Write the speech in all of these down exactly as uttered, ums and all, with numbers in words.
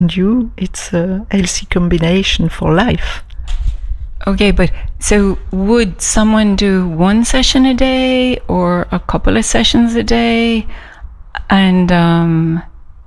you, it's a healthy combination for life. Okay, but so would someone do one session a day or a couple of sessions a day? And um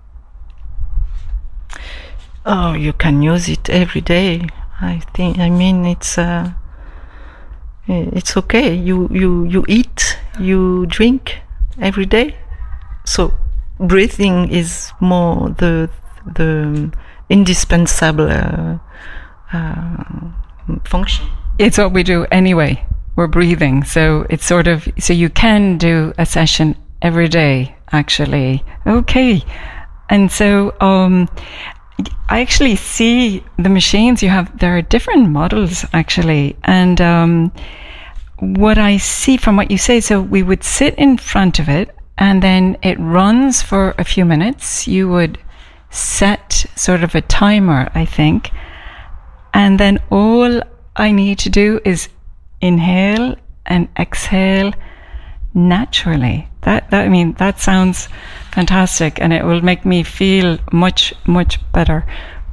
oh, you can use it every day. I think. I mean, it's uh, it's okay. You you you eat, you drink every day. So breathing is more the the indispensable uh, uh, function. It's what we do anyway. We're breathing, so it's sort of so you can do a session every day. Actually, okay, and so um. I actually see the machines you have. There are different models actually, and um, what I see from what you say, so we would sit in front of it and then it runs for a few minutes. You would set sort of a timer, I think, and then all I need to do is inhale and exhale naturally. That, that I mean, that sounds fantastic, and it will make me feel much, much better.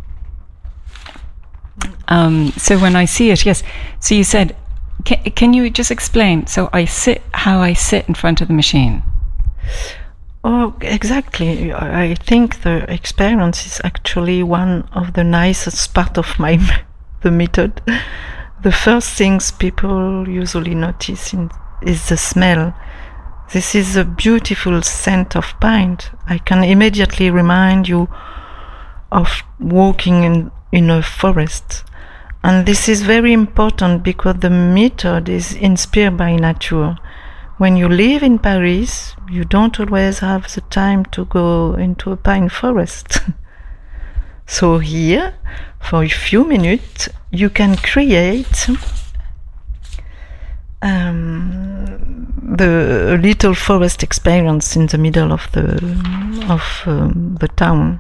Um, so when I see it, yes. So you said, can, can you just explain? So I sit, how I sit in front of the machine. Oh, exactly. I think the experience is actually one of the nicest part of my the method. The first things people usually notice in, is the smell. This is a beautiful scent of pine. I can immediately remind you of walking in, in a forest. And this is very important because the method is inspired by nature. When you live in Paris, you don't always have the time to go into a pine forest. So here, for a few minutes, you can create Um, the little forest experience in the middle of the of um, the town.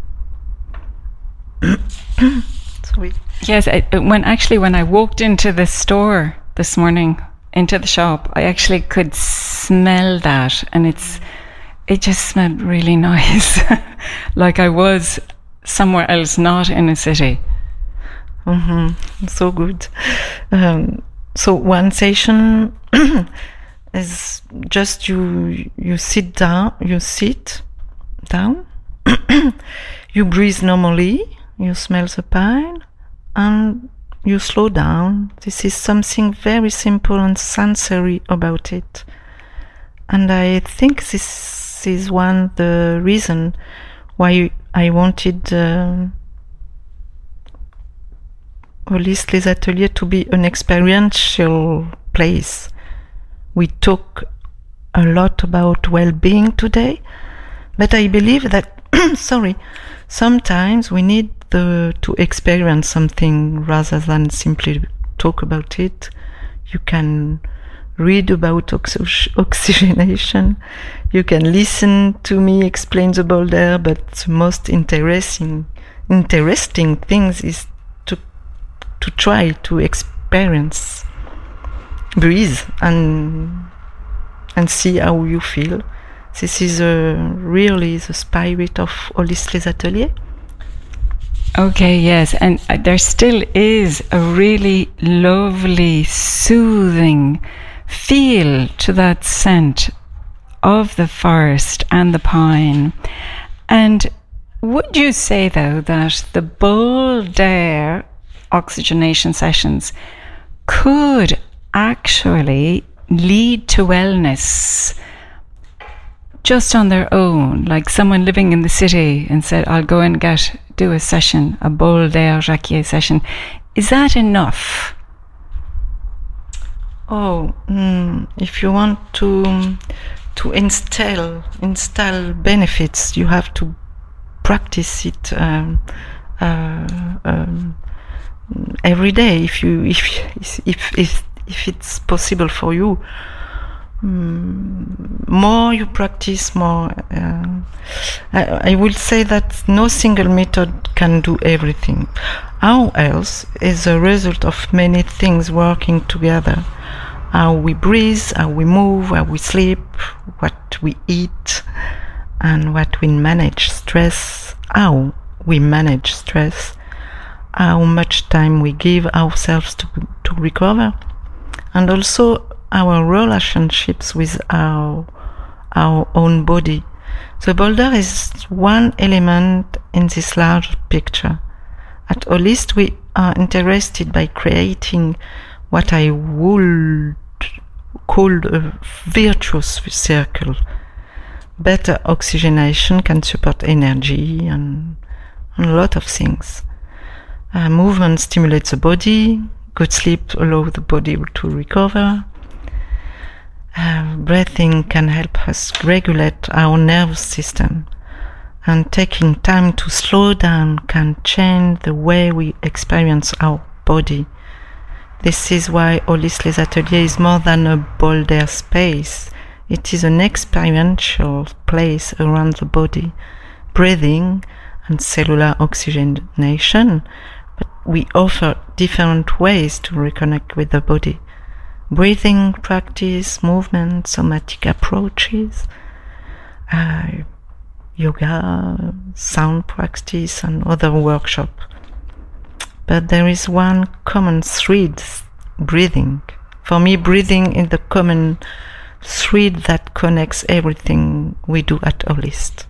Sorry. Yes, I, when actually when I walked into the store this morning, into the shop, I actually could smell that, and it's it just smelled really nice, like I was somewhere else, not in a city. Mm-hmm. So good. Um, So one session is just you you sit down, you sit down, you breathe normally, you smell the pine, and you slow down. This is something very simple and sensory about it. And I think this is one the reason why I wanted uh, Hollis Les Ateliers to be an experiential place. We talk a lot about well-being today, but I believe that, sorry, sometimes we need the, to experience something rather than simply talk about it. You can read about oxy- oxygenation, you can listen to me explain the boulder, but the most interesting, interesting things is to try to experience, breathe, and and see how you feel. This is uh, really the spirit of Hollis Les Ateliers. Okay, yes, and uh, there still is a really lovely, soothing feel to that scent of the forest and the pine. And would you say, though, that the Boulder oxygenation sessions could actually lead to wellness just on their own, like someone living in the city and said, I'll go and get do a session, a Boulder Jacquier session. Is that enough? Oh, mm, if you want to to install install benefits, you have to practice it um, uh, um, every day. If you if if if if it's possible for you, um, more you practice, more. Uh, I, I will say that no single method can do everything. How else is a result of many things working together. How we breathe, how we move, how we sleep, what we eat, and what we manage stress, how we manage stress, how much time we give ourselves to, to recover, and also our relationships with our, our own body. The boulder is one element in this large picture. At Holist, we are interested by creating what I would call a virtuous circle. Better oxygenation can support energy and, and a lot of things. Uh, movement stimulates the body, good sleep allows the body to recover. Uh, breathing can help us regulate our nervous system, and taking time to slow down can change the way we experience our body. This is why Holist Les Ateliers is more than a boulder space. It is an experiential place around the body, breathing and cellular oxygenation, but we offer different ways to reconnect with the body. Breathing practice, movement, somatic approaches, uh, yoga, sound practice, and other workshops. But there is one common thread, breathing. For me, breathing is the common thread that connects everything we do at Holist.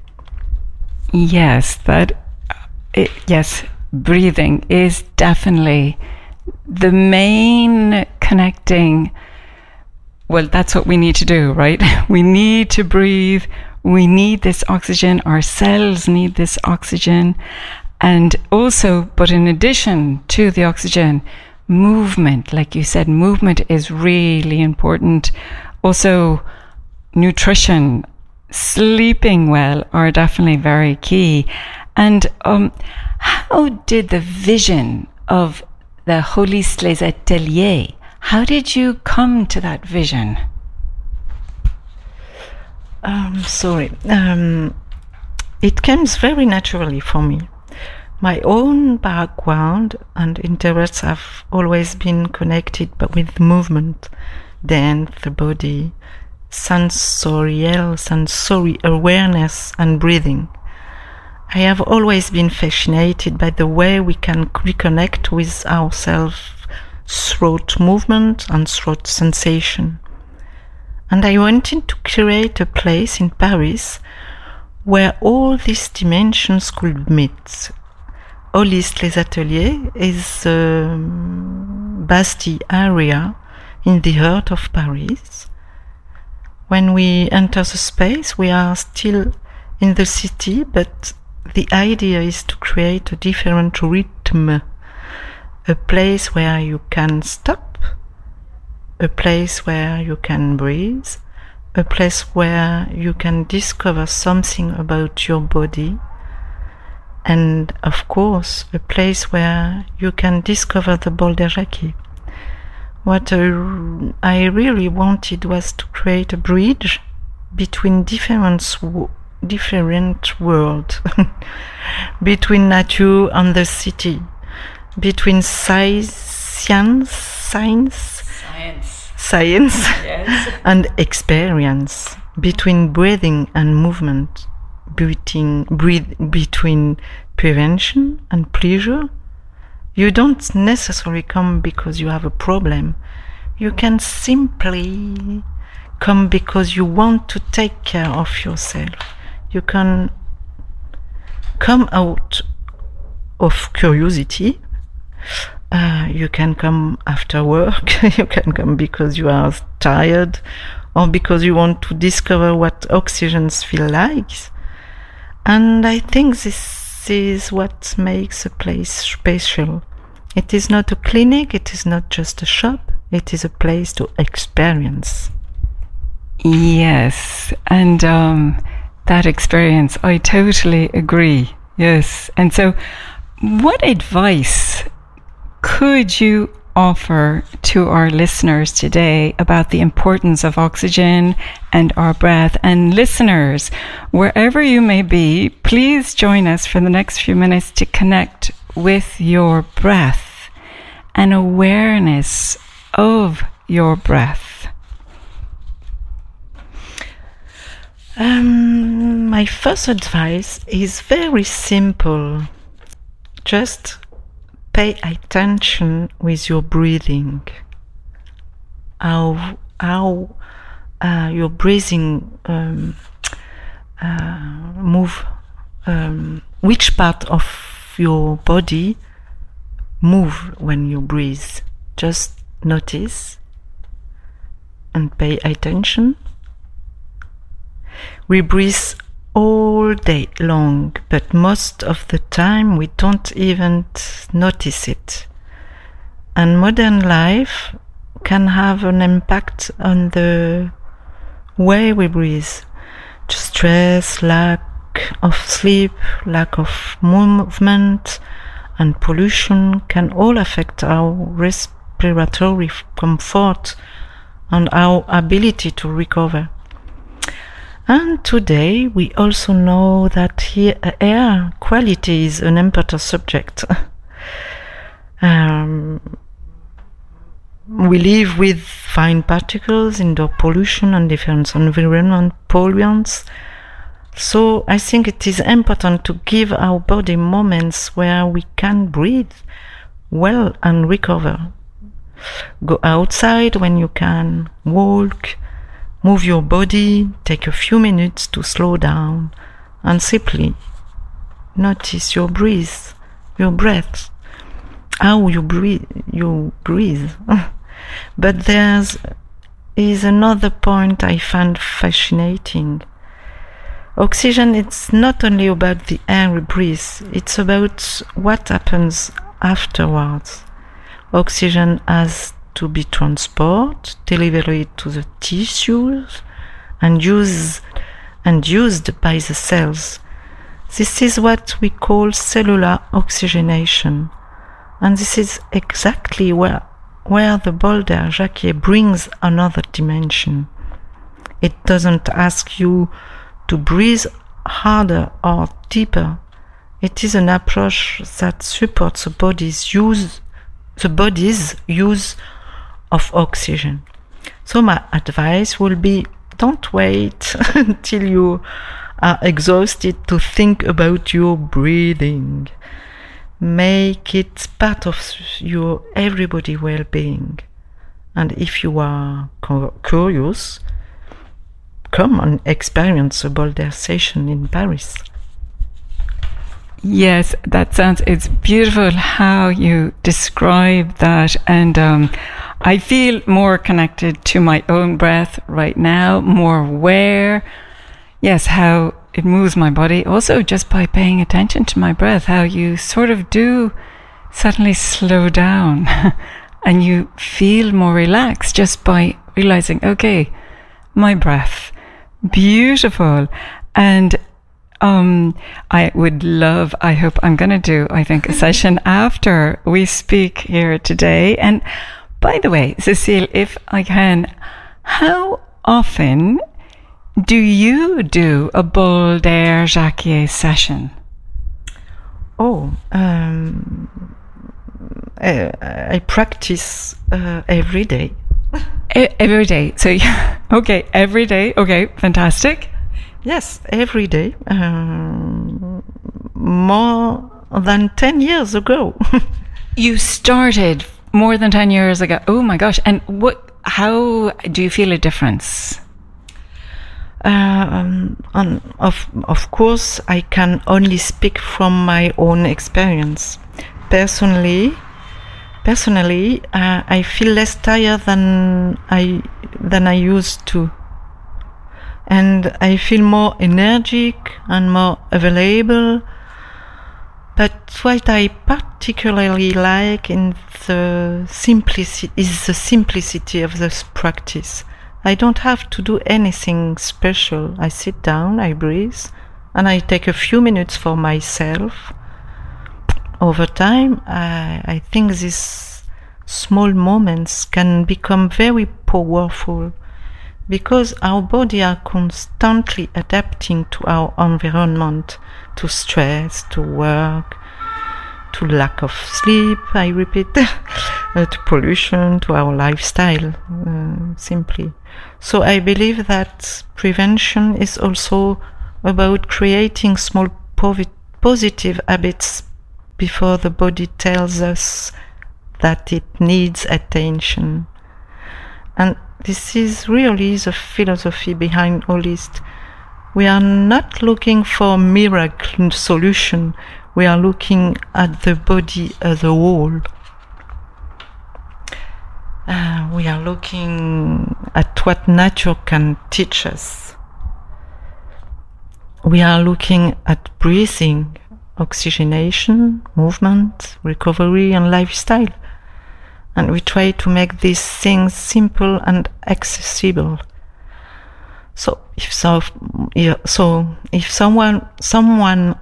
Yes, that it, yes, breathing is definitely the main connecting. Well, that's what we need to do, right? We need to breathe. We need this oxygen. Our cells need this oxygen. And also, but in addition to the oxygen, movement, like you said, movement is really important. Also, nutrition, sleeping well are definitely very key. And um, how did the vision of the Holist Les Ateliers, how did you come to that vision? Um, sorry. Um, it comes very naturally for me. My own background and interests have always been connected but with movement, dance, the body, sensorial, sensory awareness and breathing. I have always been fascinated by the way we can reconnect with ourselves through movement and through sensation. And I wanted to create a place in Paris where all these dimensions could meet. Holist Les Ateliers is a Bastille area in the heart of Paris. When we enter the space, we are still in the city, but the idea is to create a different rhythm, a place where you can stop, a place where you can breathe, a place where you can discover something about your body, and of course, a place where you can discover the boulder Jackie. What uh, I really wanted was to create a bridge between different, different worlds, between nature and the city, between science, science, science, science yes. and experience, between breathing and movement, between, breathe, between prevention and pleasure. You don't necessarily come because you have a problem. You can simply come because you want to take care of yourself. You can come out of curiosity. Uh, you can come after work. You can come because you are tired or because you want to discover what oxygens feel like. And I think this is what makes a place special. It is not a clinic, it is not just a shop, it is a place to experience. Yes, and um, that experience, I totally agree. Yes, and so what advice could you offer to our listeners today about the importance of oxygen and our breath? And listeners, wherever you may be, please join us for the next few minutes to connect with your breath and awareness of your breath. Um, my first advice is very simple. Just pay attention with your breathing. How how uh, your breathing um, uh, move. Um, which part of your body move when you breathe? Just notice and pay attention. We breathe all day long, but most of the time we don't even notice it. And modern life can have an impact on the way we breathe. Stress, lack of sleep, lack of movement, and pollution can all affect our respiratory comfort and our ability to recover. And today we also know that here, air quality is an important subject. um, we live with fine particles, indoor pollution, and different environment pollutants. So I think it is important to give our body moments where we can breathe well and recover. Go outside when you can, walk, move your body, take a few minutes to slow down and simply notice your breath, your breath, how you breathe, you breathe. But there is another point I find fascinating. Oxygen, it's not only about the air we breathe, it's about what happens afterwards. Oxygen has to be transported, delivered to the tissues, and used, and used by the cells. This is what we call cellular oxygenation. And this is exactly where, where the Boulder-Jacquier brings another dimension. It doesn't ask you to breathe harder or deeper. It is an approach that supports the body's use, the body's use of oxygen. So my advice will be, don't wait until you are exhausted to think about your breathing. Make it part of your everybody well-being. And if you are curious, come and experience a Boulder session in Paris. Yes, that sounds, it's beautiful how you describe that. And um, I feel more connected to my own breath right now, more aware. Yes, how it moves my body. Also, just by paying attention to my breath, how you sort of do suddenly slow down and you feel more relaxed just by realizing, okay, my breath. Beautiful. And um, I would love, I hope I'm going to do, I think, a session after we speak here today. And by the way, Cécile, if I can, how often do you do a Boulder-Jacquier session? Oh, um, I, I practice uh, every day. E- every day. So, okay, every day. Okay, fantastic. Yes, every day. Um, more than ten years ago. You started more than ten years ago. Oh my gosh. And what, how do you feel a difference? Um, on, of, of course, I can only speak from my own experience. Personally, personally, uh, I feel less tired than I than I used to, and I feel more energetic and more available. But what I particularly like in the simplicity is the simplicity of this practice. I don't have to do anything special. I sit down, I breathe, and I take a few minutes for myself. Over time, I, I think these small moments can become very powerful because our body are constantly adapting to our environment, to stress, to work, to lack of sleep, I repeat, uh, to pollution, to our lifestyle, uh, simply. So I believe that prevention is also about creating small povi- positive habits before the body tells us that it needs attention. And this is really the philosophy behind Holist. We are not looking for miracle solution. We are looking at the body as a whole. Uh, we are looking at what nature can teach us. We are looking at breathing, oxygenation, movement, recovery, and lifestyle. And we try to make these things simple and accessible. So if so, so if someone someone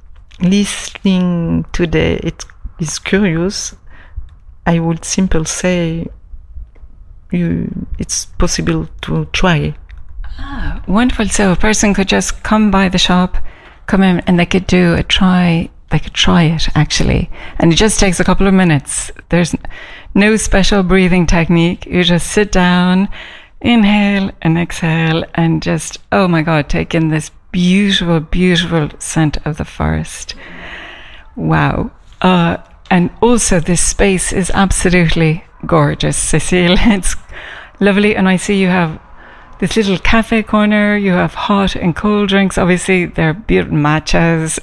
listening today it is curious, I would simply say you it's possible to try. Ah, wonderful. So a person could just come by the shop, come in, and they could do a try. They could try it actually, and it just takes a couple of minutes. There's no special breathing technique. You just sit down, inhale and exhale, and just, oh my God, take in this beautiful, beautiful scent of the forest. Wow. Uh, and also this space is absolutely gorgeous, Cécile. It's lovely. And I see you have this little cafe corner. You have hot and cold drinks. Obviously, there are beautiful matchas,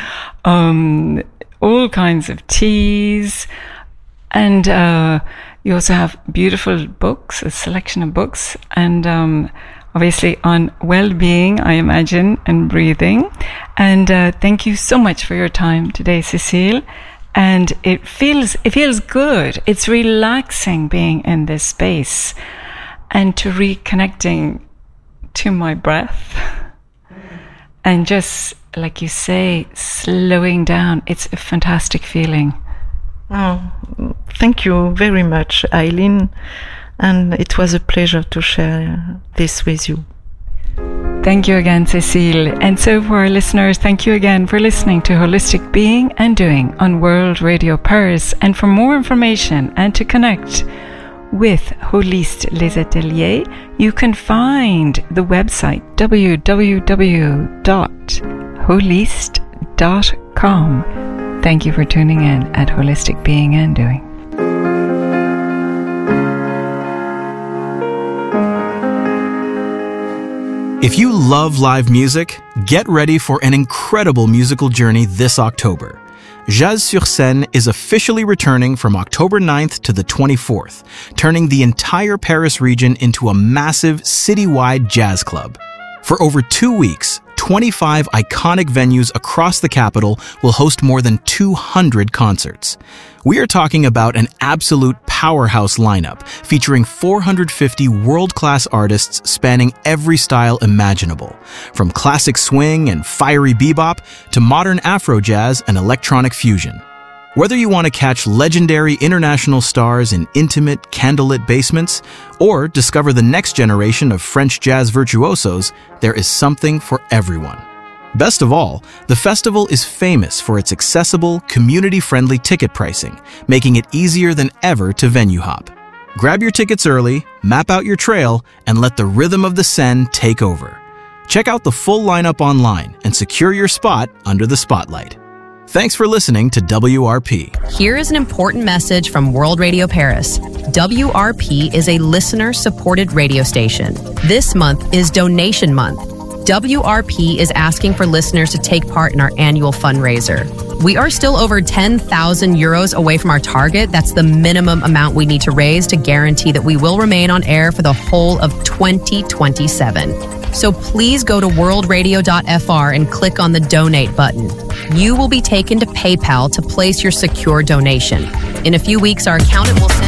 um, all kinds of teas. And uh, you also have beautiful books, a selection of books. And um, obviously on well-being, I imagine, and breathing. And uh, thank you so much for your time today, Cécile. And it feels it feels good. It's relaxing being in this space and to reconnecting to my breath. And just, like you say, slowing down. It's a fantastic feeling. Oh, thank you very much, Eileen. And it was a pleasure to share this with you. Thank you again, Cécile. And so for our listeners, thank you again for listening to Holistic Being and Doing on World Radio Paris. And for more information and to connect with Holist Les Ateliers, you can find the website w w w dot holist dot com. Thank you for tuning in at Holistic Being and Doing. If you love live music, get ready for an incredible musical journey this October. Jazz sur Scène is officially returning from October ninth to the twenty-fourth, turning the entire Paris region into a massive citywide jazz club. For over two weeks, twenty-five iconic venues across the capital will host more than two hundred concerts. We are talking about an absolute powerhouse lineup featuring four hundred fifty world-class artists spanning every style imaginable, from classic swing and fiery bebop to modern Afro jazz and electronic fusion. Whether you want to catch legendary international stars in intimate, candlelit basements or discover the next generation of French jazz virtuosos, there is something for everyone. Best of all, the festival is famous for its accessible, community-friendly ticket pricing, making it easier than ever to venue hop. Grab your tickets early, map out your trail, and let the rhythm of the Seine take over. Check out the full lineup online and secure your spot under the spotlight. Thanks for listening to W R P. Here is an important message from World Radio Paris. W R P is a listener-supported radio station. This month is Donation Month. W R P is asking for listeners to take part in our annual fundraiser. We are still over ten thousand euros away from our target. That's the minimum amount we need to raise to guarantee that we will remain on air for the whole of twenty twenty-seven. So please go to world radio dot f r and click on the donate button. You will be taken to PayPal to place your secure donation. In a few weeks, our accountant will send